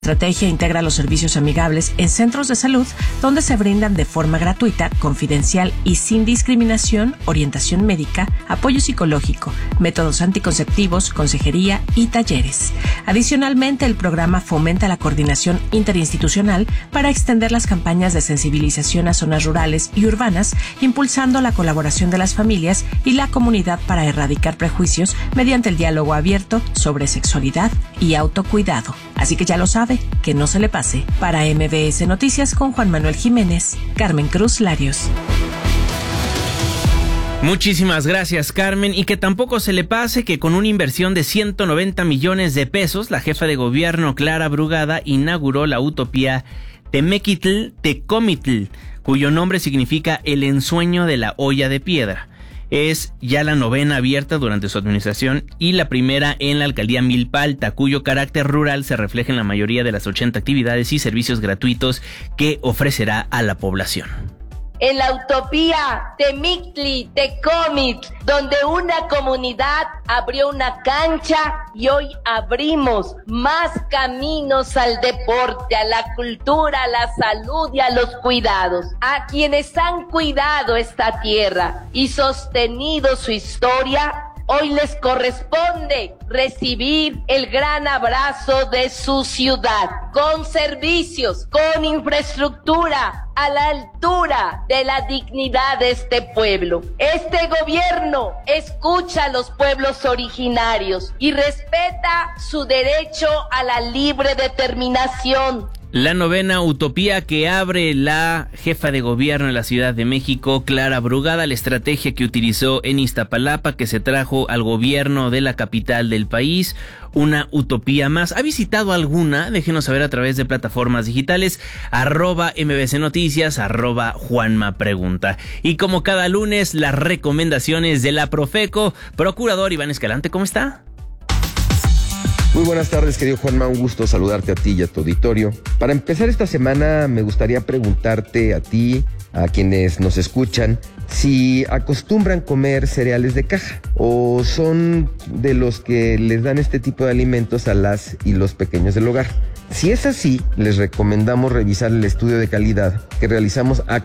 La estrategia integra los servicios amigables en centros de salud donde se brindan de forma gratuita, confidencial y sin discriminación orientación médica, apoyo psicológico, métodos anticonceptivos, consejería y talleres. Adicionalmente, el programa fomenta la coordinación interinstitucional para extender las campañas de sensibilización a zonas rurales y urbanas, impulsando la colaboración de las familias y la comunidad para erradicar prejuicios mediante el diálogo abierto sobre sexualidad y autocuidado. Así que ya lo sabe, que no se le pase. Para MBS Noticias con Juan Manuel Jiménez, Carmen Cruz Larios. Muchísimas gracias, Carmen, y que tampoco se le pase que con una inversión de 190 millones de pesos, la jefa de gobierno Clara Brugada inauguró la utopía Temequitl-Tecomitl, cuyo nombre significa el ensueño de la olla de piedra. Es ya la 9ª abierta durante su administración y la primera en la alcaldía Milpa Alta, cuyo carácter rural se refleja en la mayoría de las 80 actividades y servicios gratuitos que ofrecerá a la población. En la utopía Temequitl-Tecomitl, donde una comunidad abrió una cancha y hoy abrimos más caminos al deporte, a la cultura, a la salud y a los cuidados. A quienes han cuidado esta tierra y sostenido su historia, hoy les corresponde recibir el gran abrazo de su ciudad, con servicios, con infraestructura, a la altura de la dignidad de este pueblo. Este gobierno escucha a los pueblos originarios y respeta su derecho a la libre determinación. La 9ª utopía que abre la jefa de gobierno de la Ciudad de México, Clara Brugada, la estrategia que utilizó en Iztapalapa, que se trajo al gobierno de la capital del país, una utopía más. ¿Ha visitado alguna? Déjenos saber a través de plataformas digitales, @MBC Noticias, @Juanma Pregunta. Y como cada lunes, las recomendaciones de la Profeco. Procurador Iván Escalante, ¿cómo está? Muy buenas tardes, querido Juanma, un gusto saludarte a ti y a tu auditorio. Para empezar esta semana me gustaría preguntarte a ti, a quienes nos escuchan, si acostumbran comer cereales de caja o son de los que les dan este tipo de alimentos a las y los pequeños del hogar. Si es así, les recomendamos revisar el estudio de calidad que realizamos a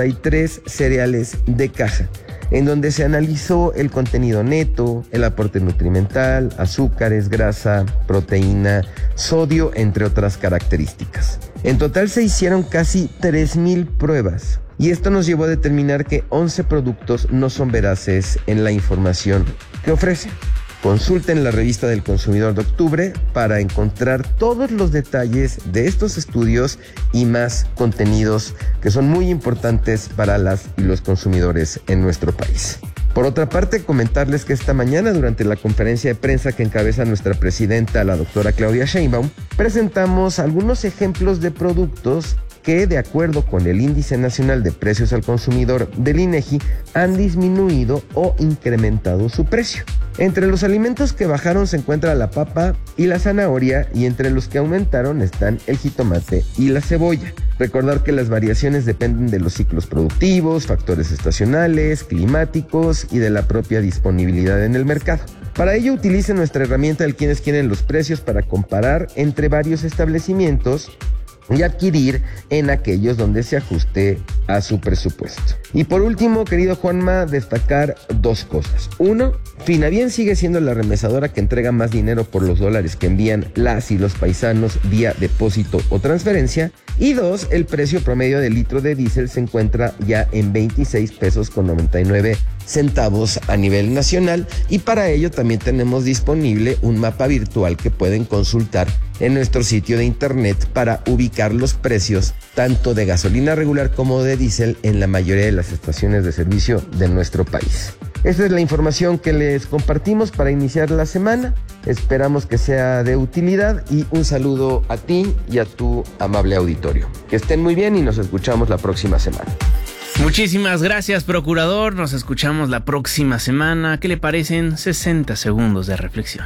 43 cereales de caja, en donde se analizó el contenido neto, el aporte nutrimental, azúcares, grasa, proteína, sodio, entre otras características. En total se hicieron casi 3,000 pruebas y esto nos llevó a determinar que 11 productos no son veraces en la información que ofrecen. Consulten la revista del Consumidor de octubre para encontrar todos los detalles de estos estudios y más contenidos que son muy importantes para las y los consumidores en nuestro país. Por otra parte, comentarles que esta mañana, durante la conferencia de prensa que encabeza nuestra presidenta, la doctora Claudia Sheinbaum, presentamos algunos ejemplos de productos que, de acuerdo con el Índice Nacional de Precios al Consumidor del INEGI, han disminuido o incrementado su precio. Entre los alimentos que bajaron se encuentra la papa y la zanahoria, y entre los que aumentaron están el jitomate y la cebolla. Recordar que las variaciones dependen de los ciclos productivos, factores estacionales, climáticos y de la propia disponibilidad en el mercado. Para ello, utilicen nuestra herramienta del Quiénes Quieren los Precios para comparar entre varios establecimientos y adquirir en aquellos donde se ajuste a su presupuesto. Y por último, querido Juanma, destacar dos cosas. Uno, Finavien sigue siendo la remesadora que entrega más dinero por los dólares que envían las y los paisanos vía depósito o transferencia. Y dos, el precio promedio del litro de diésel se encuentra ya en 26 pesos con 99 centavos a nivel nacional, y para ello también tenemos disponible un mapa virtual que pueden consultar en nuestro sitio de internet para ubicar los precios tanto de gasolina regular como de diésel en la mayoría de las estaciones de servicio de nuestro país. Esta es la información que les compartimos para iniciar la semana. Esperamos que sea de utilidad y un saludo a ti y a tu amable auditorio. Que estén muy bien y nos escuchamos la próxima semana. Muchísimas gracias, procurador. Nos escuchamos la próxima semana. ¿Qué le parecen 60 segundos de reflexión?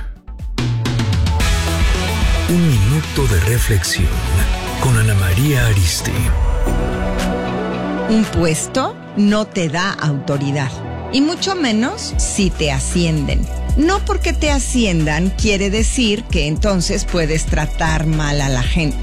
Un minuto de reflexión con Ana María Ariztí. Un puesto no te da autoridad, y mucho menos si te ascienden. No porque te asciendan quiere decir que entonces puedes tratar mal a la gente.